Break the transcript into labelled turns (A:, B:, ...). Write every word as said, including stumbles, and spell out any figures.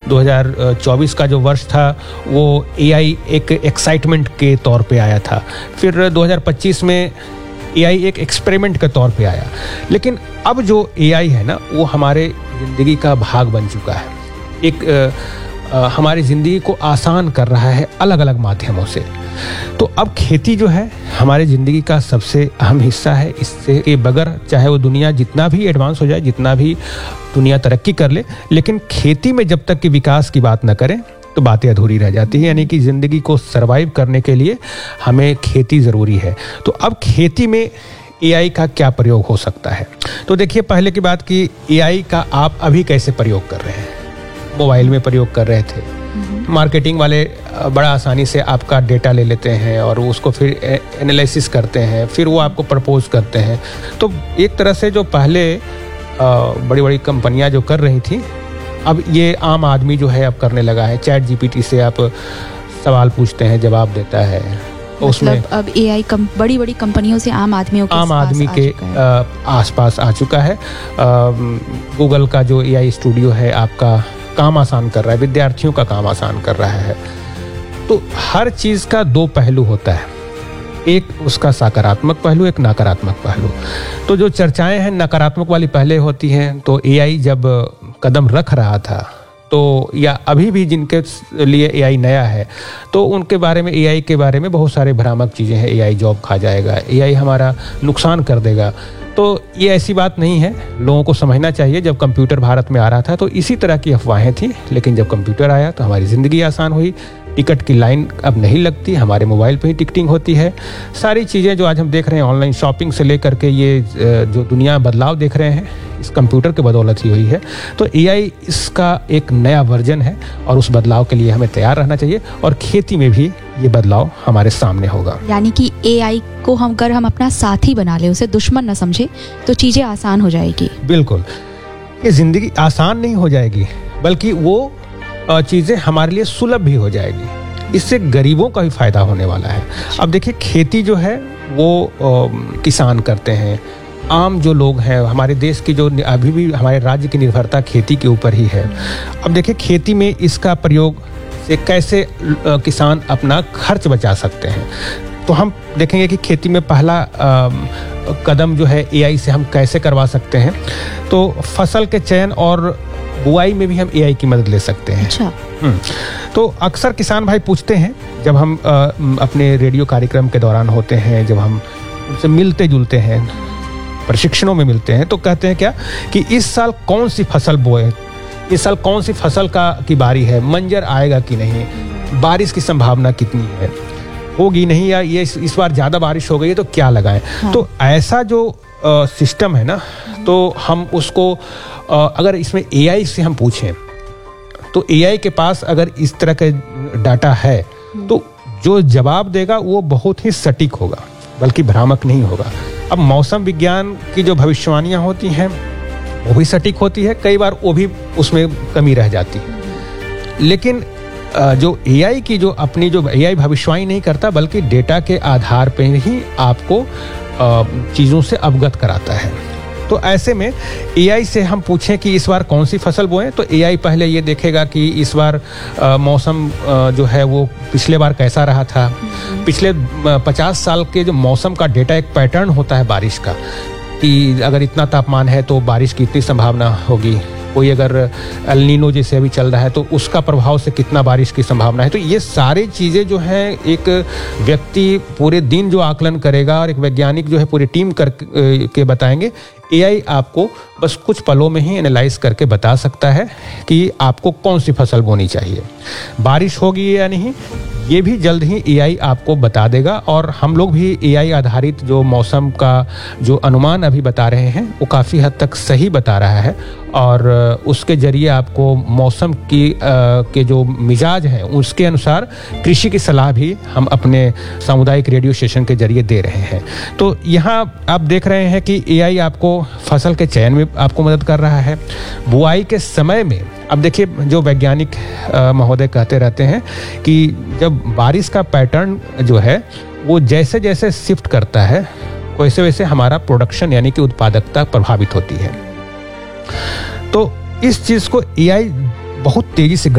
A: दो हज़ार चौबीस का जो वर्ष था वो एआई एक एक्साइटमेंट के तौर पे आया था। फिर दो हज़ार पच्चीस में एआई एक एक्सपेरिमेंट के तौर पे आया। लेकिन अब जो एआई है ना, वो हमारे ज़िंदगी का भाग बन चुका है। एक आ, आ, हमारी ज़िंदगी को आसान कर रहा है अलग अलग माध्यमों से। तो अब खेती जो है हमारी ज़िंदगी का सबसे अहम हिस्सा है। इससे के बगैर चाहे वो दुनिया जितना भी एडवांस हो जाए, जितना भी दुनिया तरक्की कर ले, लेकिन खेती में जब तक कि विकास की बात न करें तो बातें अधूरी रह जाती हैं। यानी कि ज़िंदगी को सरवाइव करने के लिए हमें खेती ज़रूरी है। तो अब खेती में एआई का क्या प्रयोग हो सकता है? तो देखिए, पहले की बात कि एआई का आप अभी कैसे प्रयोग कर रहे हैं। मोबाइल में प्रयोग कर रहे थे, मार्केटिंग वाले बड़ा आसानी से आपका डेटा ले लेते हैं और उसको फिर एनालिसिस करते हैं, फिर वो आपको प्रपोज करते हैं। तो एक तरह से जो पहले बड़ी बड़ी कंपनियां जो कर रही थी, अब ये आम आदमी जो है अब करने लगा है। चैट जीपीटी से आप सवाल पूछते हैं, जवाब देता है।
B: मतलब
A: उसमें
B: अब एआई कम बड़ी बड़ी कंपनियों से आम आदमियों के
A: आम आदमी के आसपास आ चुका है। गूगल का जो एआई स्टूडियो है आपका काम आसान कर रहा है, विद्यार्थियों का काम आसान कर रहा है। तो हर चीज़ का दो पहलू होता है, एक उसका सकारात्मक पहलू, एक नकारात्मक पहलू। तो जो चर्चाएं हैं नकारात्मक वाली पहले होती हैं। तो एआई जब कदम रख रहा था, तो या अभी भी जिनके लिए एआई नया है, तो उनके बारे में, एआई के बारे में बहुत सारे भ्रामक चीज़ें हैं। एआई जॉब खा जाएगा, एआई हमारा नुकसान कर देगा। तो ये ऐसी बात नहीं है, लोगों को समझना चाहिए। जब कंप्यूटर भारत में आ रहा था तो इसी तरह की अफवाहें थी, लेकिन जब कंप्यूटर आया तो हमारी ज़िंदगी आसान हुई। टिकट की लाइन अब नहीं लगती, हमारे मोबाइल पे ही टिकटिंग होती है। सारी चीज़ें जो आज हम देख रहे हैं, ऑनलाइन शॉपिंग से लेकर के ये जो दुनिया बदलाव देख रहे हैं, इस कंप्यूटर के बदौलत ही हुई है। तो एआई इसका एक नया वर्जन है और उस बदलाव के लिए हमें तैयार रहना चाहिए। और खेती में भी ये बदलाव हमारे सामने होगा।
B: यानी कि एआई को हम अगर हम अपना साथी बना ले, उसे दुश्मन न समझे, तो चीज़ें आसान हो जाएगी।
A: बिल्कुल, ये ज़िंदगी आसान नहीं हो जाएगी, बल्कि वो चीज़ें हमारे लिए सुलभ भी हो जाएगी। इससे गरीबों का भी फायदा होने वाला है। अब देखिए, खेती जो है वो आ, किसान करते हैं। आम जो लोग हैं, हमारे देश की जो अभी भी हमारे राज्य की निर्भरता खेती के ऊपर ही है। अब देखिए, खेती में इसका प्रयोग से कैसे आ, किसान अपना खर्च बचा सकते हैं। तो हम देखेंगे कि खेती में पहला आ, कदम जो है एआई से हम कैसे करवा सकते हैं। तो फसल के चयन और बुआई में भी हम एआई की मदद ले सकते हैं।
B: अच्छा।
A: तो अक्सर किसान भाई पूछते हैं, जब हम आ, अपने रेडियो कार्यक्रम के दौरान होते हैं, जब हम उनसे मिलते जुलते हैं, प्रशिक्षणों में मिलते हैं, तो कहते हैं क्या कि इस साल कौन सी फसल बोए, इस साल कौन सी फसल का की बारी है, मंजर आएगा कि नहीं, बारिश की संभावना कितनी है, होगी नहीं, या ये इस, इस बार ज़्यादा बारिश हो गई है तो क्या लगाएं। हाँ। तो ऐसा जो आ, सिस्टम है ना, तो हम उसको आ, अगर इसमें एआई से हम पूछें, तो एआई के पास अगर इस तरह का डाटा है तो जो जवाब देगा वो बहुत ही सटीक होगा, बल्कि भ्रामक नहीं होगा। अब मौसम विज्ञान की जो भविष्यवाणियां होती हैं वो भी सटीक होती है, कई बार वो भी उसमें कमी रह जाती है। लेकिन जो एआई की जो अपनी जो एआई भविष्यवाणी नहीं करता, बल्कि डेटा के आधार पर ही आपको चीज़ों से अवगत कराता है। तो ऐसे में एआई से हम पूछें कि इस बार कौन सी फसल बोएं, तो एआई पहले ये देखेगा कि इस बार आ, मौसम आ, जो है वो पिछले बार कैसा रहा था। पिछले पचास साल के जो मौसम का डेटा, एक पैटर्न होता है बारिश का, कि अगर इतना तापमान है तो बारिश की इतनी संभावना होगी। कोई अगर एल नीनो जैसे अभी चल रहा है तो उसका प्रभाव से कितना बारिश की संभावना है। तो ये सारी चीज़ें जो हैं, एक व्यक्ति पूरे दिन जो आकलन करेगा और एक वैज्ञानिक जो है पूरी टीम कर के बताएंगे। एआई आपको बस कुछ पलों में ही एनालाइज करके बता सकता है कि आपको कौन सी फसल बोनी चाहिए, बारिश होगी या नहीं, ये भी जल्द ही एआई आपको बता देगा। और हम लोग भी एआई आधारित जो मौसम का जो अनुमान अभी बता रहे हैं वो काफ़ी हद तक सही बता रहा है, और उसके जरिए आपको मौसम की आ, के जो मिजाज हैं उसके अनुसार कृषि की सलाह भी हम अपने सामुदायिक रेडियो स्टेशन के जरिए दे रहे हैं। तो यहाँ आप देख रहे हैं कि एआई आपको फसल के चयन में आपको मदद कर रहा है। बुआई के समय में अब देखिए, जो वैज्ञानिक महोदय कहते रहते हैं कि जब बारिश का पैटर्न जो है वो जैसे जैसे शिफ्ट करता है, वैसे वैसे हमारा प्रोडक्शन यानी कि उत्पादकता प्रभावित होती है। तो इस चीज़ को एआई बहुत तेज़ी से